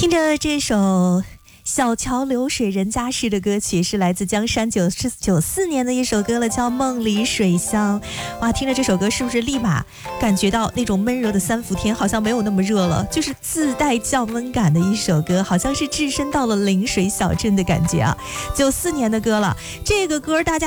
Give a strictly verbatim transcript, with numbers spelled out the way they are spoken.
听着这首小桥流水人家事的歌曲，是来自江山九九四年的一首歌了，叫《梦里水乡》。哇，听着这首歌是不是立马感觉到那种闷热的三伏天好像没有那么热了，就是自带降温感的一首歌，好像是置身到了陵水小镇的感觉啊。九四年的歌了，这个歌大家